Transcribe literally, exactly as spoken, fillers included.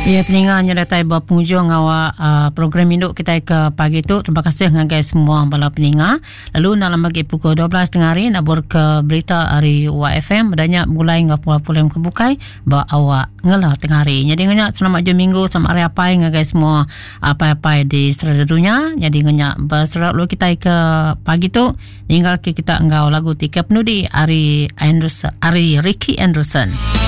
Ya, peningannya datai berpenghujung awak uh, program induk kita ke pagi tu. Terima kasih dengan guys semua bala peninga. Lalu dalam bagi pukul dua belas tengah hari nak ber ke berita hari W F M. Banyak mulai ngapul-apul yang kebukai bawa awak ngelah tengah hari. Jadi ngenyak selamat jam minggu selamat hari apa dengan guys semua apa-apa di seluruh dunia. Jadi ngenyak berserak lu kita ke pagi tu. Tinggal kita engkau lagu tiga penudi hari Anderson, hari Ricky Anderson.